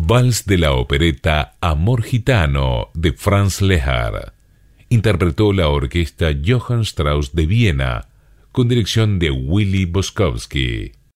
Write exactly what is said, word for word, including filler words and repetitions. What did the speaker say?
Vals de la opereta Amor Gitano de Franz Lehár. Interpretó la orquesta Johann Strauss de Viena, con dirección de Willy Boskowski.